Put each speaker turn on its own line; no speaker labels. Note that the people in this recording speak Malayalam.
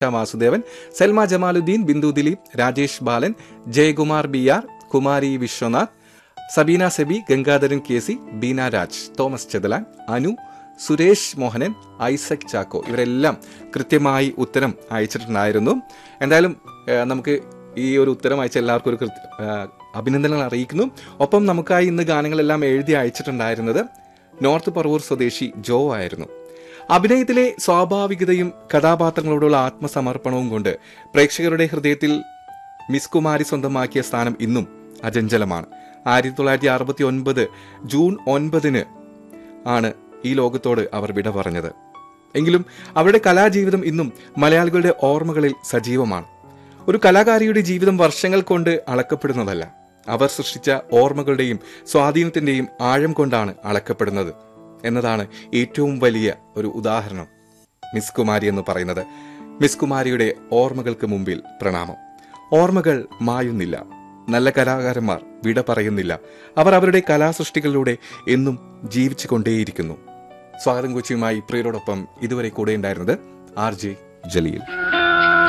വാസുദേവൻ, സൽമ ജമാലുദ്ദീൻ, ബിന്ദു ദിലീപ്, രാജേഷ് ബാലൻ, Jayakumar BR, Kumari Vishwanath, Sabeena SEBI, Gangadharan KC, Beena Raj, Thomas ചെതലാൻ, Anu, Suresh Mohanan, Isaac Chacko ഇവരെല്ലാം കൃത്യമായി ഉത്തരം അയച്ചിട്ടുണ്ടായിരുന്നു. എന്തായാലും നമുക്ക് ഈ ഒരു ഉത്തരം അയച്ച എല്ലാവർക്കും ഒരു അഭിനന്ദനങ്ങൾ അറിയിക്കുന്നു. ഒപ്പം നമുക്കായി ഇന്ന് ഗാനങ്ങളെല്ലാം എഴുതി അയച്ചിട്ടുണ്ടായിരുന്നത് നോർത്ത് പറവൂർ സ്വദേശി ജോ ആയിരുന്നു. അഭിനയത്തിലെ സ്വാഭാവികതയും കഥാപാത്രങ്ങളോടുള്ള ആത്മസമർപ്പണവും കൊണ്ട് പ്രേക്ഷകരുടെ ഹൃദയത്തിൽ മിസ് കുമാരി സ്വന്തമാക്കിയ സ്ഥാനം ഇന്നും അചഞ്ചലമാണ്. 1969 ജൂൺ 9 ആണ് ഈ ലോകത്തോട് അവർ വിട പറഞ്ഞത്. എങ്കിലും അവരുടെ കലാജീവിതം ഇന്നും മലയാളികളുടെ ഓർമ്മകളിൽ സജീവമാണ്. ഒരു കലാകാരിയുടെ ജീവിതം വർഷങ്ങൾ കൊണ്ട് അളക്കപ്പെടുന്നതല്ല, അവർ സൃഷ്ടിച്ച ഓർമ്മകളുടെയും സ്വാധീനത്തിന്റെയും ആഴം കൊണ്ടാണ് അളക്കപ്പെടുന്നത് എന്നതാണ് ഏറ്റവും വലിയ ഒരു ഉദാഹരണം മിസ് കുമാരി എന്ന് പറയുന്നത്. മിസ് കുമാരിയുടെ ഓർമ്മകൾക്ക് മുമ്പിൽ പ്രണാമം. ഓർമ്മകൾ മായുന്നില്ല, നല്ല കലാകാരന്മാർ വിട പറയുന്നില്ല, അവർ അവരുടെ കലാസൃഷ്ടികളിലൂടെ എന്നും ജീവിച്ചു കൊണ്ടേയിരിക്കുന്നു. സ്വാഗതം കൊച്ചിയുമായി പ്രിയരോടൊപ്പം ഇതുവരെ കൂടെ ഉണ്ടായിരുന്നത് RJ ജലീൽ.